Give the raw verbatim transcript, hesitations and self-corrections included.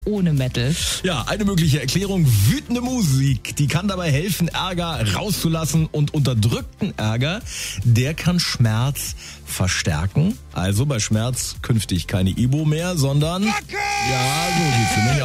ohne Metal. Ja, eine mögliche Erklärung: wütende Musik, die kann dabei helfen, Ärger rauszulassen, und unterdrückten Ärger, der kann Schmerz verstärken. Also bei Schmerz künftig keine Ibo mehr, sondern... Ja, so sieht's nämlich aus.